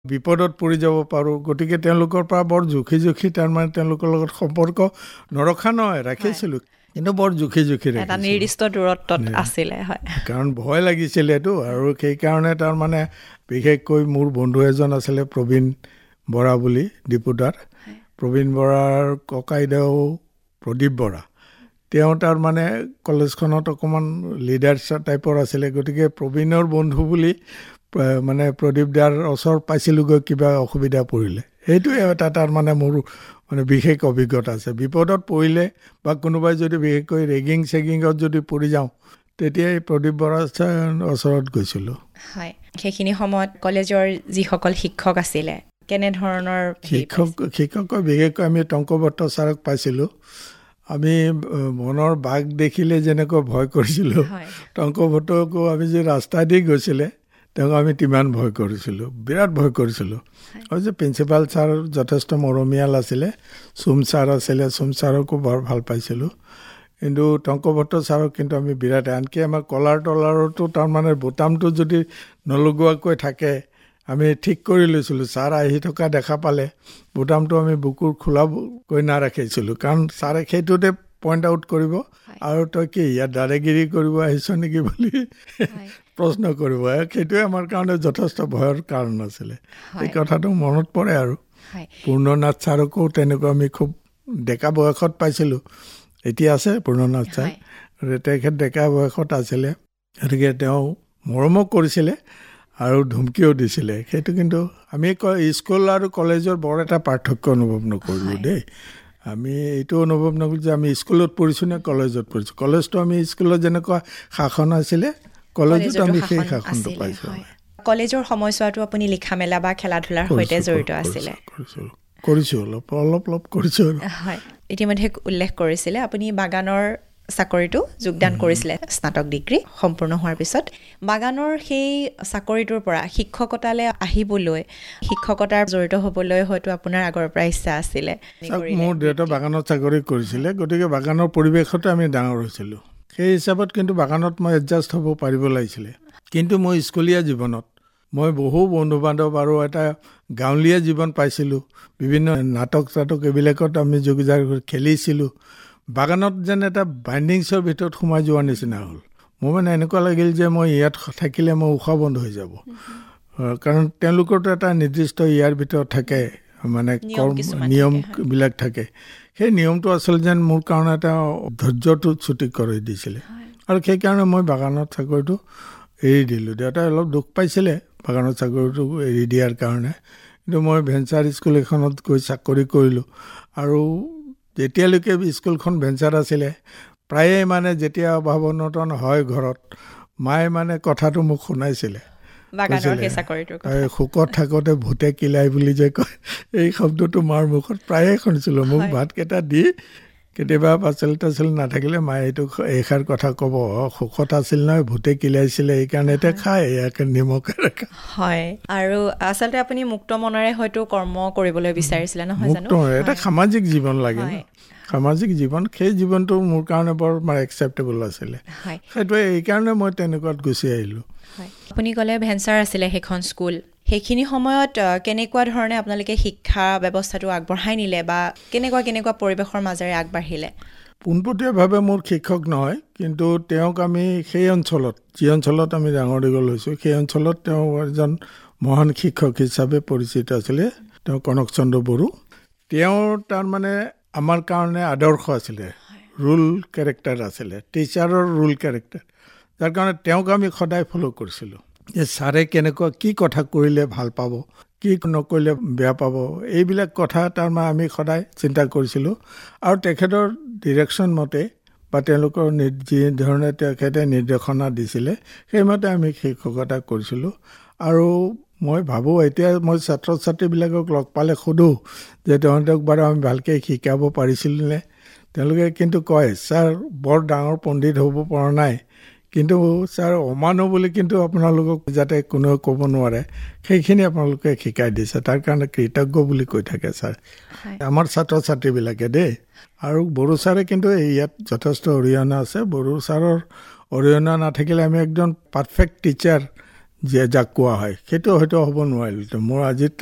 বিপদত পৰি যাব পাৰোঁ। গতিকে তেওঁলোকৰ পৰা বৰ জুখি তাৰমানে তেওঁলোকৰ লগত সম্পৰ্ক নৰখা নহয়, ৰাখিছিলোঁ, কিন্তু বৰ জুখি এটা নিৰ্দিষ্ট দূৰত্বত আছিলে, হয়, কাৰণ ভয় লাগিছিলেতো। আৰু সেইকাৰণে তাৰমানে বিশেষকৈ মোৰ বন্ধু এজন আছিলে প্ৰবীণ বৰা বুলি, ডিপুটাৰ। প্ৰবীণ বৰাৰ ককাইদেউ প্ৰদীপ বৰা, তেওঁ তাৰমানে কলেজখনত অকণমান লিডাৰ টাইপৰ আছিলে। গতিকে প্ৰবীণৰ বন্ধু বুলি মানে প্ৰদীপ দাৰ ওচৰ পাইছিলোঁগৈ কিবা অসুবিধা পৰিলে। সেইটোৱে এটা তাৰমানে মোৰ মানে বিশেষ অভিজ্ঞতা আছে। বিপদত পৰিলে বা কোনোবাই যদি বিশেষকৈ চেগিঙত যদি পৰি যাওঁ, তেতিয়াই প্ৰদীপ বৰাৰ ওচৰত গৈছিলোঁ। হয়, সেইখিনি সময়ত কলেজৰ যিসকল শিক্ষক আছিলে কেনেধৰণৰ শিক্ষক বিশেষকৈ আমি টংকভট্ট ছাৰক পাইছিলোঁ। আমি মনৰ বাঘ দেখিলে যেনেকৈ ভয় কৰিছিলোঁ, টংকভট্টকো আমি যে ৰাস্তা দি গৈছিলে তেওঁক আমি তিমান ভয় কৰিছিলোঁ, বিৰাট ভয় কৰিছিলোঁ। আৰু যে প্ৰিন্সিপাল ছাৰ যথেষ্ট মৰমীয়াল আছিলে, চুম ছাৰ আছিলে, চুম ছাৰকো বৰ ভাল পাইছিলোঁ। কিন্তু টংকভট্ট ছাৰক কিন্তু আমি বিৰাট, আনকি আমাৰ কলাৰ তলাৰতো তাৰমানে বুটামটো যদি নলগোৱাকৈ থাকে আমি ঠিক কৰি লৈছিলোঁ। ছাৰ আহি থকা দেখা পালে বুটামটো আমি বুকুৰ খোলাকৈ নাৰাখিছিলোঁ, কাৰণ ছাৰে সেইটোতে পইণ্ট আউট কৰিব আৰু তই কি ইয়াত দাদাগিৰি কৰিব আহিছ নেকি বুলি প্ৰশ্ন কৰিব। সেইটোৱে আমাৰ কাৰণে যথেষ্ট ভয়ৰ কাৰণ আছিলে। এই কথাটো মনত পৰে। আৰু পূৰ্ণনাথ ছাৰকো তেনেকুৱা আমি খুব ডেকা বয়সত পাইছিলোঁ। এতিয়া আছে পূৰ্ণনাথ ছাৰ, তেখেত ডেকা বয়সত আছিলে, গতিকে তেওঁ মৰমো কৰিছিলে আৰু ধুমকিও দিছিলে। সেইটো কিন্তু আমি স্কুল আৰু কলেজৰ বৰ এটা পাৰ্থক্য অনুভৱ নকৰিলোঁ দেই। আমি এইটো অনুভৱ নকৰোঁ যে আমি স্কুলত পঢ়িছোঁ নে কলেজত পঢ়িছোঁ। কলেজটো আমি স্কুলত যেনেকুৱা শাসন আছিলে, কলেজত আমি সেই শাসনটো পাইছোঁ। কলেজৰ সময়ছোৱাটো আপুনি লিখা মেলা বা খেলা ধূলাৰ সৈতে জড়িত আছিলে? কৰিছোঁ, অলপ কৰিছোঁ। হয়, ইতিমধ্যে উল্লেখ কৰিছিলে আপুনি বাগানৰ চাকৰিটো যোগদান কৰিছিলে স্নাতক ডিগ্ৰী সম্পূৰ্ণ হোৱাৰ পিছত। বাগানৰ সেই চাকৰিটোৰ পৰা শিক্ষকতালৈ আহিবলৈ, শিক্ষকতাৰ জড়িত হ'বলৈ হয়তো আপোনাৰ আগৰ পৰা ইচ্ছা আছিলে। মোৰ দেউতা বাগানত চাকৰি কৰিছিলে, গতিকে বাগানৰ পৰিৱেশতে আমি ডাঙৰ হৈছিলোঁ। সেই হিচাপত কিন্তু বাগানত মই এডজাষ্ট হ'ব পাৰিব লাগিছিলে। কিন্তু মই স্কুলীয়া জীৱনত মই বহু বন্ধু বান্ধৱ আৰু এটা গাঁৱলীয়া জীৱন পাইছিলোঁ। বিভিন্ন নাটক এইবিলাকত আমি যোগদান কৰি খেলিছিলোঁ। বাগানত যেন এটা বাইণ্ডিংছৰ ভিতৰত সোমাই যোৱাৰ নিচিনা হ'ল। মোৰ মানে এনেকুৱা লাগিল যে মই ইয়াত থাকিলে মই উশাহ বন্ধ হৈ যাব, কাৰণ তেওঁলোকৰতো এটা নিৰ্দিষ্ট ইয়াৰ ভিতৰত থাকে, মানে নিয়মবিলাক থাকে। সেই নিয়মটো আচলতে যেন মোৰ কাৰণে এটা ধৈৰ্যটো ছুটি কৰি দিছিলে। আৰু সেইকাৰণে মই বাগানত চাকৰিটো এৰি দিলোঁ। দেউতাই অলপ দুখ পাইছিলে বাগানত চাকৰিটো এৰি দিয়াৰ কাৰণে, কিন্তু মই ভেঞ্চাৰ স্কুল এখনত গৈ চাকৰি কৰিলোঁ। আৰু যেতিয়ালৈকে স্কুলখন ভেঞ্চাৰ আছিলে, প্ৰায়ে মানে যেতিয়া অভাৱ অনটন হয় ঘৰত, মায়ে মানে কথাটো মোক শুনাইছিলে, শোকত থাকোঁতে ভূতে কিলাই বুলি যে কয়, এই শব্দটো মাৰ মুখত প্ৰায়ে শুনিছিলোঁ। মোক ভাতকেইটা দি কেতিয়াবা পাচলি তাচলি নাথাকিলে মায়ে এইষাৰ কথা ক'ব, শোকত আছিল নহয়, ভূতে কিলাইছিলে, এইকাৰণে এতিয়া খায় ইয়াকে নিমখেৰে। হয়, আৰু আচলতে আপুনি মুক্ত মনেৰে হয়তো কৰ্ম কৰিবলৈ বিচাৰিছিলে, নহয় জানো? এটা সামাজিক জীৱন লাগে ন, সামাজিক জীৱন, সেই জীৱনটো মোৰ কাৰণে বৰ একচেপ্টেবল আছিলে। সেইটোৱে এইকাৰণে মই তেনেকুৱাত গুচি আহিলোঁ। আপুনি ক'লে ভেঞ্চাৰ আছিলে সেইখন স্কুল, সেইখিনি সময়ত কেনেকুৱা ধৰণে আপোনালোকে শিক্ষা ব্যৱস্থাটো আগবঢ়াই নিলে বা কেনেকুৱা পৰিৱেশৰ মাজেৰে আগবাঢ়িলে? পোনপটীয়াভাৱে মোৰ শিক্ষক নহয়, কিন্তু তেওঁক আমি সেই অঞ্চলত, যি অঞ্চলত আমি ডাঙৰ দীঘল হৈছোঁ, সেই অঞ্চলত তেওঁ এজন মহান শিক্ষক হিচাপে পৰিচিত আছিলে। তেওঁ কনক চন্দ্ৰ বড়ো। তেওঁৰ তাৰমানে আমাৰ কাৰণে আদৰ্শ আছিলে, ৰুল কেৰেক্টাৰ আছিলে, টিচাৰৰ ৰুল কেৰেক্টাৰ, যাৰ কাৰণে তেওঁক আমি সদায় ফ'ল' কৰিছিলোঁ। যে ছাৰে কেনেকুৱা কি কথা কৰিলে ভাল পাব, কি নকৰিলে বেয়া পাব, এইবিলাক কথা তাৰমানে আমি সদায় চিন্তা কৰিছিলোঁ। আৰু তেখেতৰ ডিৰেকশ্যন মতে বা তেওঁলোকৰ যি ধৰণে তেখেতে নিৰ্দেশনা দিছিলে, সেইমতে আমি শিক্ষকতা কৰিছিলোঁ। আৰু মই ভাবোঁ এতিয়া মই ছাত্ৰ ছাত্ৰীবিলাকক লগ পালে সোধোঁ যে তহঁতক বাৰু আমি ভালকৈ শিকাব পাৰিছিলোঁনে? তেওঁলোকে কিন্তু কয়, ছাৰ বৰ ডাঙৰ পণ্ডিত হ'ব পৰা নাই, কিন্তু ছাৰ অমানো বুলি কিন্তু আপোনালোকক যাতে কোনেও ক'ব নোৱাৰে, সেইখিনি আপোনালোকে শিকাই দিছে, তাৰ কাৰণে কৃতজ্ঞ বুলি কৈ থাকে ছাৰ, আমাৰ ছাত্ৰ ছাত্ৰীবিলাকে দেই। আৰু বড়ো ছাৰে কিন্তু ইয়াত যথেষ্ট অৰিহণা আছে। বড়ো ছাৰৰ অৰিহণা নাথাকিলে আমি একদম পাৰফেক্ট টিচাৰ যাক কোৱা হয়, সেইটো হয়তো হ'ব নোৱাৰিল। মোৰ আজি